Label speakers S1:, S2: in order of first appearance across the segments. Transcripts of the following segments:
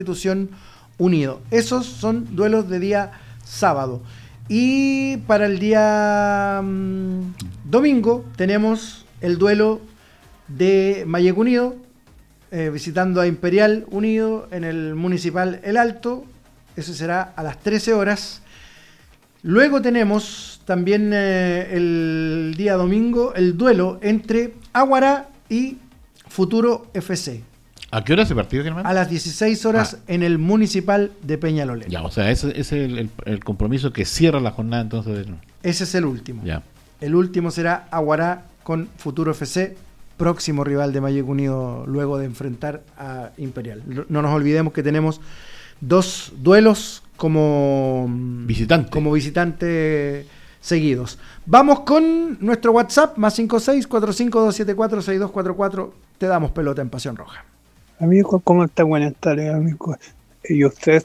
S1: Constitución Unido. Esos son duelos de día sábado. Y para el día domingo tenemos el duelo de Mayeco Unido, visitando a Imperial Unido en el Municipal El Alto. Eso será a las 13 horas. Luego tenemos también el día domingo el duelo entre Aguará y Futuro FC.
S2: ¿A qué hora ese partido, Germán?
S1: A las 16 horas en el Municipal de Peñalolén.
S2: Ya, o sea, ese es el compromiso que cierra la jornada entonces.
S1: Ese es el último.
S2: Ya.
S1: El último será Aguará con Futuro FC, próximo rival de Mayeco Unido luego de enfrentar a Imperial. No nos olvidemos que tenemos dos duelos como visitante seguidos. Vamos con nuestro WhatsApp, más 56-45-274-6244. Te damos pelota en Pasión Roja.
S3: Amigo, ¿cómo está? Buenas tardes, amigo. Y usted,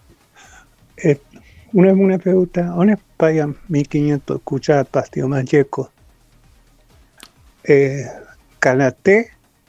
S3: una pregunta, ¿dónde pagan 1.500 escuchar partido Mayeco? Karate,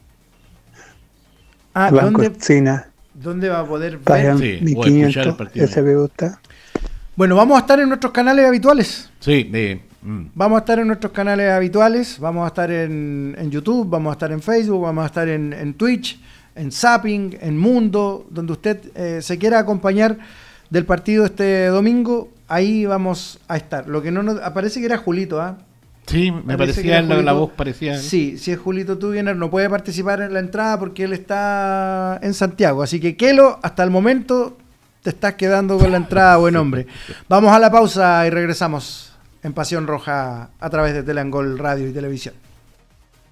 S3: Banco China.
S1: ¿Dónde va a poder
S3: pagan
S1: ver?
S3: 1.500, esa pregunta.
S1: Bueno, vamos a estar en nuestros canales habituales.
S2: Sí,
S1: Vamos a estar en nuestros canales habituales, vamos a estar en YouTube, vamos a estar en Facebook, vamos a estar en Twitch, en Zapping, en Mundo, donde usted se quiera acompañar del partido este domingo, ahí vamos a estar. Lo que no nos parece que era Julito, ¿ah?
S2: Sí, me parecía, la voz parecía.
S1: Sí, si es Julito Tubiner, no puede participar en la entrada porque él está en Santiago. Así que, Kelo, hasta el momento te estás quedando con la entrada, buen hombre. Vamos a la pausa y regresamos en Pasión Roja a través de Teleangol Radio y Televisión.